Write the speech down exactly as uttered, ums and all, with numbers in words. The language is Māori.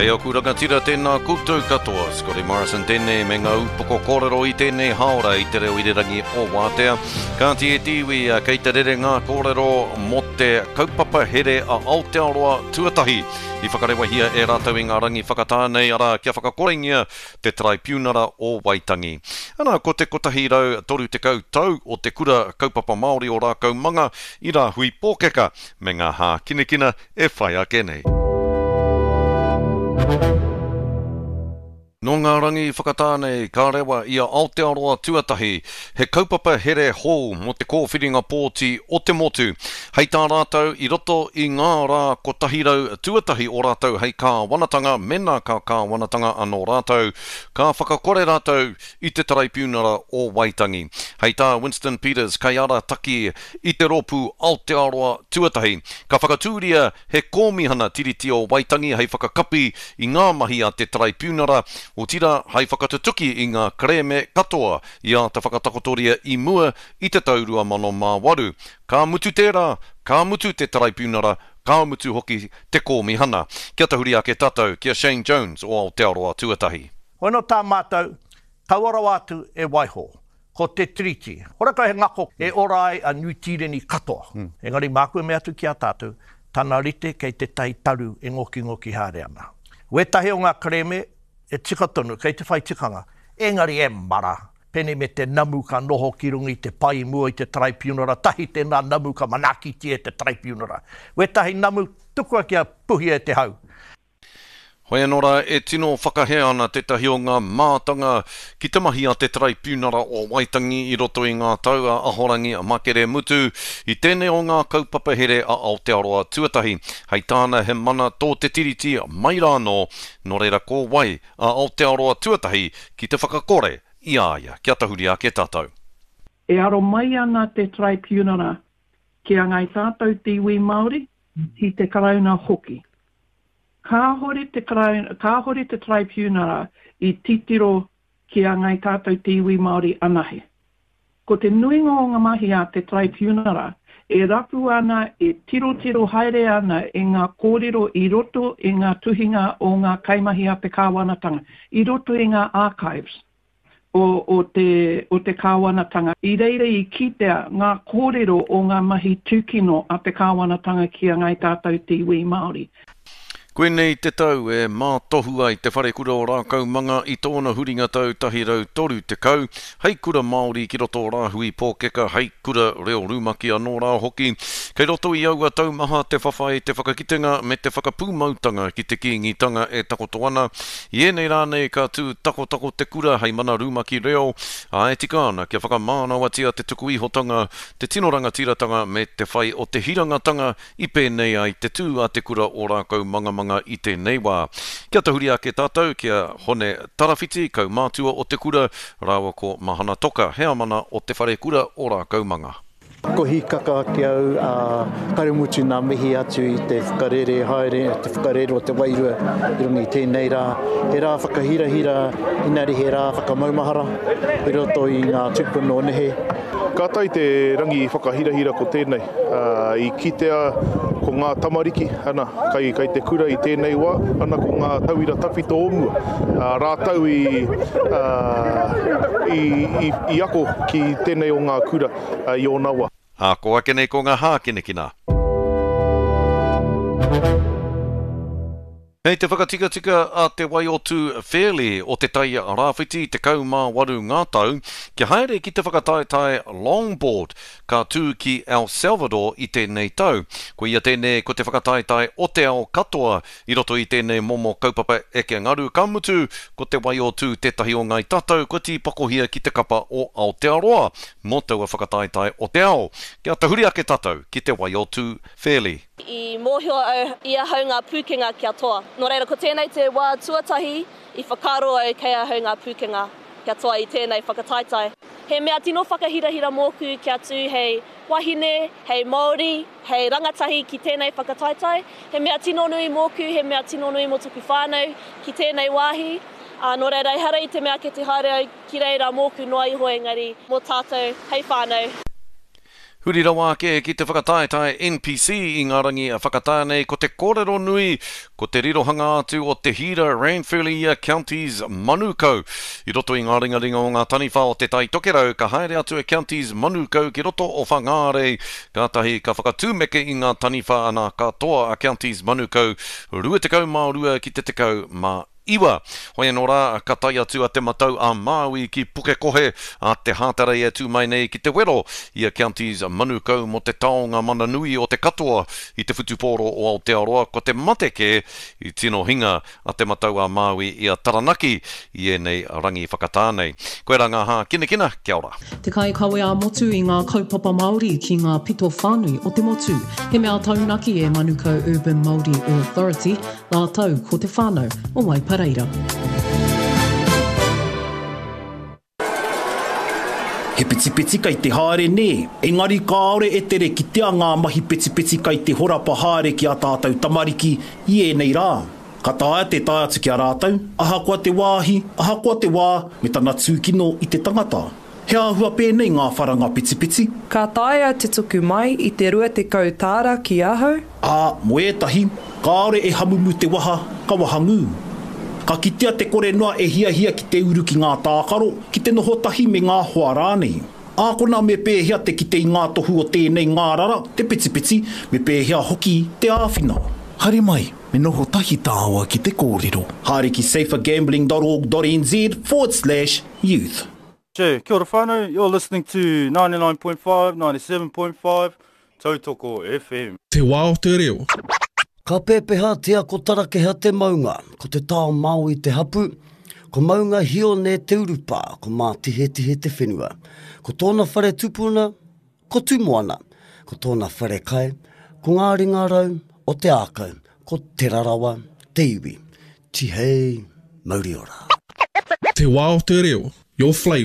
Kei oku rangatira tēnā koutou katoa, Scotty Morrison tēnei me ngā upoko kōrero i tēnei haora i te reo i rangi o Wātea. Ka tie tiwi a kei te rere ngā kōrero mo te kaupapa here a Aotearoa tuatahi. I whakarewahia e rātau i ngā rangi whakatānei ara kia whakakorengia te tribunara o Waitangi. Ana ko te kotahi rau toru te kautau o te kura kaupapa Māori o rākau manga i rā hui pōkeka me ngā hā kinekina e whai ake nei. No ngā rangi whakatānei ka rewa i a Aotearoa tuatahi, he kaupapa here hou mo te kōwhiringa pōti o te motu. Hei tā rātau i roto i ngā rā kotahirau tuatahi o rātau hei kā wanatanga, mena ka kā wanatanga anō rātau, ka whakakore rātau i te tribunara o Waitangi. Hei tā Winston Peters kai ara taki i te ropu Aotearoa tuatahi. Ka whakatūria he kōmihana tiriti o Waitangi hei whakakapi i ngā mahi a te tribunara o tira hei whakatutuki i ngā kreme katoa i a te whakatakotoria i mua i te taurua mano mā waru. Ka mutu tērā, ka mutu te tribunara, ka mutu hoki te kōmihana. Kia tahuri ake tātou, kia Shane Jones o Aotearoa tuatahi. Hoino tā mātou, kauara wātu e waiho, ko te treaty. Horaka he ngako e orai a New Tireni katoa. Mm. Engari mākue me atu ki a tātou, tāna rite kei te tai taru e ngoki ngoki haere ana. Wetahe o ngā kreme, e tika tonu, kei te whai tikanga, engari e mara, pene me te namu ka noho ki rungi te pai mua i te tribunara, tahi tēnā namu ka manaki tie te tribunara. Wetahi namu tukua kia puhi e te hau. Hoi anora e tino whakahea ana te tahi o ngā mātanga ki te mahi a te tribunara o Waitangi i roto i ngā taua ahorangi a makere mutu i tēnei o ngā kaupapa here a Aotearoa tuatahi. Hei tāna he mana tō te tiriti mai rāno, no reira ko wai a Aotearoa tuatahi ki te whakakore i aia. Kia tahuri ake tātou. E aro mai ana te tribunara ki a ngai tātou tiwi Māori i te karauna hoki. Ka hori te, ka hori te tribunara i titiro ki a ngai tātou tiwi Māori anahe. Ko te nuinga o ngā mahi a te tribunara, e rapu ana, e tiro tiro haere ana e ngā kōrero i roto i ngā tuhinga o ngā kaimahi a te kāwanatanga, i roto i ngā archives o, o, te, o te kāwanatanga. I reire i kitea ngā kōrero o ngā mahi tūkino a te kāwanatanga ki a ngai tātou tiwi Māori. Koe nei te tau e mā tohu ai te whare kura o rākau manga i tōna huringa tau tahi rau toru te kau. Hei kura Māori ki roto rāhui pōkeka, hei kura reo rūmaki anō rā hoki. Kei roto i aua tau maha te whawhai, te whakakitenga me te whakapūmautanga ki te kiingitanga e takoto ana. I enei rānei ka tū tako tako te kura hei mana rūmaki reo. A e tika ana kia whakamānawatia te tuku ihotanga, te tinoranga tiratanga me te whai o te hirangatanga i pēnei ai te tū a te kura o rākau manga i tēnei wā. Kia tahuri ake tātou, kia hone tarawhiti, kau mātua o te kura, rāua ko mahana toka, hea mana o te whare kura o rākau manga. Ko hi kaka ki au, uh, karemutu nā mihi atu i te whakarere haere, te whakarere o te wairua i rungi tēnei rā. He rā whakahirahira, inari he rā whakamaumahara, i roto i ngā tupuna o nehe. Ka tai te rangi whakahirahira ko tēnei, uh, i kitea ko ngā tamariki, ana, kai, kai te kura i tēnei wā, ana ko ngā tauira tawhito omua, uh, rātau i, uh, i, i, i ako ki tēnei o ngā kura uh, i o nawa. A ko ake nei ko ngā hākinekina. Hei te whakatika tika a te Waiotu Fairley o te tai rāwhiti te kau mā waru ngā tau, ki haere ki te whakataetai longboard ka tū ki El Salvador i tēnei tau. Ko ia tēnei ko te whakataetai o te ao katoa i roto i tēnei momo kaupapa eke ngaru ka mutu ko te Waiotu tētahi o ngai tatau ko ti pakohia ki te kapa o Aotearoa mo taua whakataetai o te ao. Kia tahuri ake tatau ki te Waiotu Fairley. I mōhio au i a hau ngā pūkenga kia toa. Nō reira, ko tēnei te wā tuatahi i whakaro au kei a hau ngā pūkenga kia toa i tēnei whakataetai. He mea tino whakahirahira mōku kia tū hei wahine, hei Māori, hei rangatahi ki tēnei whakataetai. He mea tino nui mōku, he mea tino nui mō tuku whānau ki tēnei wāhi. Uh, nō reira, hara i te mea ke te haere au ki reira mōku noa iho engari mō tātou, hei whānau. Huri rawa ke ki te whakataetai N P C I ngā rangi a whakatānei ko te kōrero nui, ko te rirohanga atu o te hira Ranfurly Counties Manukau. I roto i ngā ringaringa o ngā taniwha o te tai tokerau, ka haere atu e Counties Manukau ki roto o whangāre. Kātahi ka whakatūmeke i ngā taniwha ana katoa a Counties Manukau, rua tekau mā rua ki te tekau mā iwa. Hoi anō rā, ka tai atu a te matau a Māui ki puke kohe a te hātarei atu mai nei ki te wero i a Counties Manukau mo te taonga mana nui o te katoa i te whutupōro o Aotearoa, ko te mateke i tino hinga a te matau a Māui i a Taranaki i e nei rangi whakatānei. Koe rā ngā hā, kina kina, kia ora. Te kai kawe a motu i ngā kaupapa Māori ki ngā pito whānui o te motu. He mea taunaki e Manukau Urban Māori Authority, ngā tau ko te whānau o Waipareira. He peti peti kai te haere ne, engari kāore e tere ki tea ngā mahi peti peti kai te horapa haere ki a tātou tamariki i e nei rā. Ka tāia te tāia atu ki a rātou, aha kua te wāhi, aha kua te wā, me tana tūkino i te tangata. He āhua pēnei ngā wharanga peti peti. Ka tāia te tuku mai i te rua te kautāra ki ahau. Ā, mo etahi, kāore e hamumu te waha, ka wahangu. Ka kitea te kore noa e hia hia ki te uru ki ngā tākaro, ki te noho tahi me ngā hoa rānei. Ākona me pēhea te ki te i ngā tohu o tēnei ngā rara, te piti piti, me pēhea hoki te āwhina. Haere mai, me noho tahi tāua ki te kōrero. Haere ki safergambling.org.nz forward slash youth. Che, kia ora whānau, you're listening to ninety-nine point five, ninety-seven point five, Tautoko F M. Te wā o te reo. Ka pēpeha tia ko tarakehea te maunga, ko te tāo mau i te hapu, ko maunga hio ne te urupa, ko mā tihe tihe te whenua, ko tōna whare tupuna, ko tūmoana, ko tōna whare kai, ko ngā ringa rau o te ākau, ko te rarawa, te iwi, tihei, mauri ora. Te wā o te reo, your flavour.